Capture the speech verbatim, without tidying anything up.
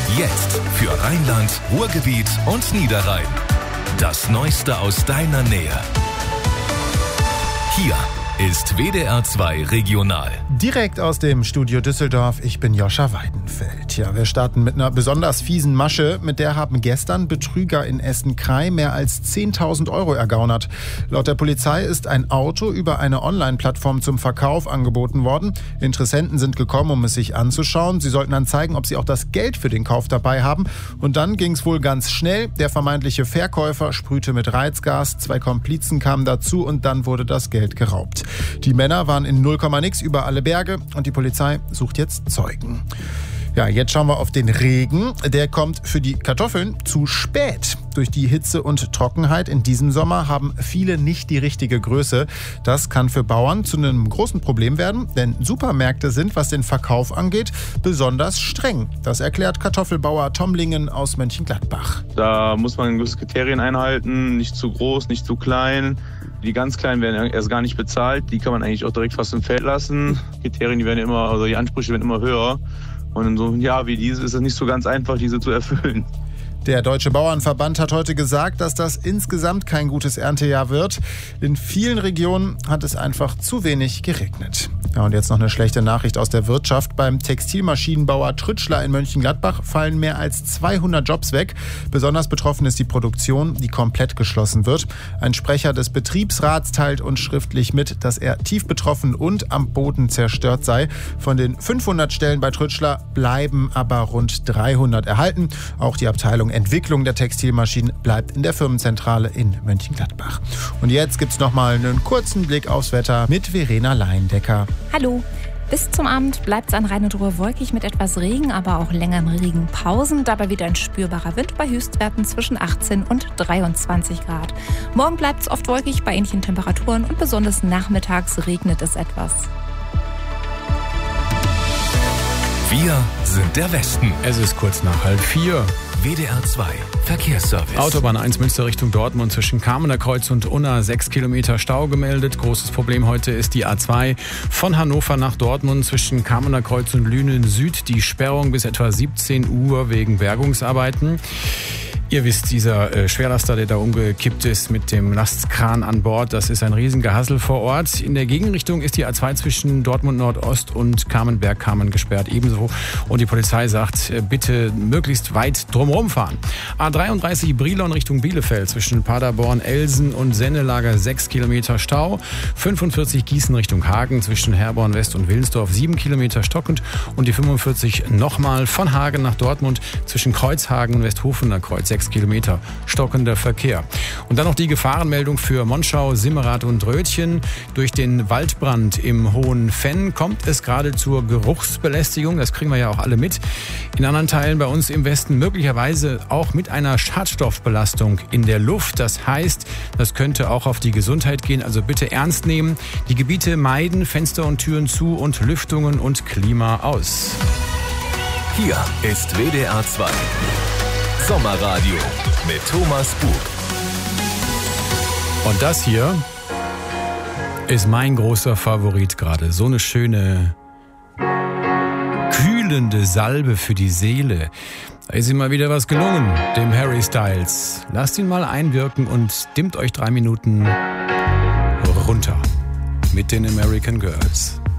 Jetzt für Rheinland, Ruhrgebiet und Niederrhein. Das Neueste aus deiner Nähe. Hier ist W D R zwei Regional. Direkt aus dem Studio Düsseldorf, ich bin Joscha Weidenfeld. Ja, wir starten mit einer besonders fiesen Masche. Mit der haben gestern Betrüger in Essen-Krei mehr als zehntausend Euro ergaunert. Laut der Polizei ist ein Auto über eine Online-Plattform zum Verkauf angeboten worden. Interessenten sind gekommen, um es sich anzuschauen. Sie sollten dann zeigen, ob sie auch das Geld für den Kauf dabei haben. Und dann ging es wohl ganz schnell. Der vermeintliche Verkäufer sprühte mit Reizgas, zwei Komplizen kamen dazu und dann wurde das Geld geraubt. Die Männer waren in null Komma nix über alle Berge und die Polizei sucht jetzt Zeugen. Ja, jetzt schauen wir auf den Regen. Der kommt für die Kartoffeln zu spät. Durch die Hitze und Trockenheit in diesem Sommer haben viele nicht die richtige Größe. Das kann für Bauern zu einem großen Problem werden, denn Supermärkte sind, was den Verkauf angeht, besonders streng. Das erklärt Kartoffelbauer Tom Lingen aus Mönchengladbach. Da muss man gewisse Kriterien einhalten, nicht zu groß, nicht zu klein. Die ganz Kleinen werden erst gar nicht bezahlt, die kann man eigentlich auch direkt fast im Feld lassen. Kriterien, die werden immer, also die Ansprüche werden immer höher. Und in so einem Jahr wie dieses ist es nicht so ganz einfach, diese zu erfüllen. Der Deutsche Bauernverband hat heute gesagt, dass das insgesamt kein gutes Erntejahr wird. In vielen Regionen hat es einfach zu wenig geregnet. Ja, und jetzt noch eine schlechte Nachricht aus der Wirtschaft. Beim Textilmaschinenbauer Trütschler in Mönchengladbach fallen mehr als zweihundert Jobs weg. Besonders betroffen ist die Produktion, die komplett geschlossen wird. Ein Sprecher des Betriebsrats teilt uns schriftlich mit, dass er tief betroffen und am Boden zerstört sei. Von den fünfhundert Stellen bei Trütschler bleiben aber rund dreihundert erhalten. Auch die Abteilung Entwicklung der Textilmaschinen bleibt in der Firmenzentrale in Mönchengladbach. Und jetzt gibt's noch mal einen kurzen Blick aufs Wetter mit Verena Leindecker. Hallo. Bis zum Abend bleibt es an Rhein und Ruhr wolkig mit etwas Regen, aber auch längeren Regenpausen. Dabei wieder ein spürbarer Wind bei Höchstwerten zwischen achtzehn und dreiundzwanzig Grad. Morgen bleibt es oft wolkig bei ähnlichen Temperaturen und besonders nachmittags regnet es etwas. Wir sind der Westen. Es ist kurz nach halb vier. W D R zwei Verkehrsservice. Autobahn eins Münster Richtung Dortmund zwischen Kamener Kreuz und Unna sechs Kilometer Stau gemeldet. Großes Problem heute ist die A zwei von Hannover nach Dortmund zwischen Kamener Kreuz und Lünen Süd. Die Sperrung bis etwa siebzehn Uhr wegen Bergungsarbeiten. Ihr wisst, dieser äh, Schwerlaster, der da umgekippt ist mit dem Lastkran an Bord, das ist ein Riesengehassel vor Ort. In der Gegenrichtung ist die A zwei zwischen Dortmund Nordost und Kamenberg-Kamen gesperrt ebenso. Und die Polizei sagt, äh, bitte möglichst weit drumherum fahren. A dreiunddreißig Brilon Richtung Bielefeld zwischen Paderborn, Elsen und Sennelager sechs Kilometer Stau. fünfundvierzig Gießen Richtung Hagen zwischen Herborn West und Wilnsdorf sieben Kilometer stockend. Und die fünfundvierzig nochmal von Hagen nach Dortmund zwischen Kreuzhagen und Westhofener Kreuz sechs Kilometer stockender Verkehr. Und dann noch die Gefahrenmeldung für Monschau, Simmerath und Rötchen. Durch den Waldbrand im Hohen Fenn kommt es gerade zur Geruchsbelästigung. Das kriegen wir ja auch alle mit. In anderen Teilen bei uns im Westen möglicherweise auch mit einer Schadstoffbelastung in der Luft. Das heißt, das könnte auch auf die Gesundheit gehen. Also bitte ernst nehmen. Die Gebiete meiden, Fenster und Türen zu und Lüftungen und Klima aus. Hier ist W D R zwei Sommerradio mit Thomas Bug. Und das hier ist mein großer Favorit gerade. So eine schöne, kühlende Salbe für die Seele. Da ist ihm mal wieder was gelungen, dem Harry Styles. Lasst ihn mal einwirken und dimmt euch drei Minuten runter mit den American Girls.